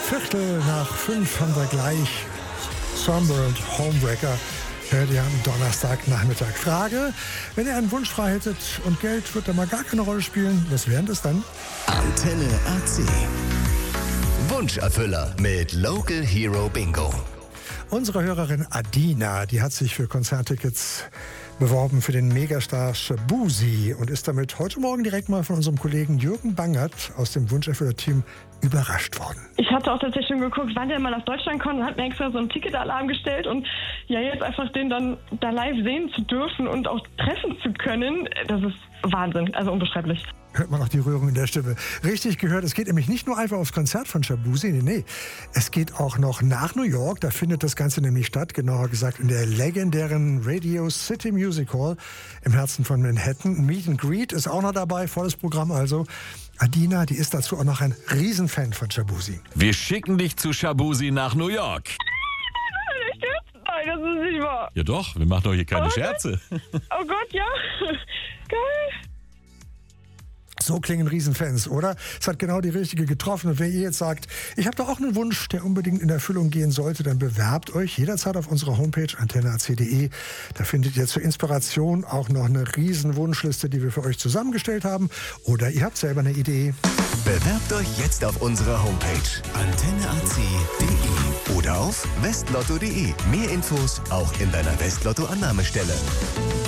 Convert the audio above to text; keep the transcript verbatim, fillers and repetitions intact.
Viertel nach fünf haben wir gleich Sunbird Homewrecker. Hört ihr am Donnerstagnachmittag. Frage, wenn ihr einen Wunsch frei hättet und Geld wird da mal gar keine Rolle spielen, was wären das dann? Antenne A C. Wunscherfüller mit Local Hero Bingo. Unsere Hörerin Adina, die hat sich für Konzerttickets beworben für den Megastar Shaboozey und ist damit heute Morgen direkt mal von unserem Kollegen Jürgen Bangert aus dem Wunscherfüller-Team überrascht worden. Ich hatte auch tatsächlich schon geguckt, wann der mal nach Deutschland kommt und hat mir extra so einen Ticketalarm gestellt und ja, jetzt einfach den dann da live sehen zu dürfen und auch treffen zu können, das ist Wahnsinn, also unbeschreiblich. Hört man auch die Rührung in der Stimme. Richtig gehört, es geht nämlich nicht nur einfach aufs Konzert von Shaboozey, nee, nee. Es geht auch noch nach New York, da findet das Ganze nämlich statt, genauer gesagt in der legendären Radio City Music Hall im Herzen von Manhattan. Meet and Greet ist auch noch dabei, volles Programm also. Adina, die ist dazu auch noch ein Riesenfan von Shaboozey. Wir schicken dich zu Shaboozey nach New York. Echt jetzt? Nein, das ist nicht wahr. Ja doch, wir machen doch hier keine Oh, Scherze. Oh Gott, ja. Geil. So klingen Riesenfans, oder? Es hat genau die richtige getroffen. Und wenn ihr jetzt sagt, ich habe da auch einen Wunsch, der unbedingt in Erfüllung gehen sollte, dann bewerbt euch jederzeit auf unserer Homepage antenne a c punkt de. Da findet ihr zur Inspiration auch noch eine Riesenwunschliste, die wir für euch zusammengestellt haben. Oder ihr habt selber eine Idee. Bewerbt euch jetzt auf unserer Homepage antenne a c punkt de oder auf westlotto punkt de. Mehr Infos auch in deiner Westlotto-Annahmestelle.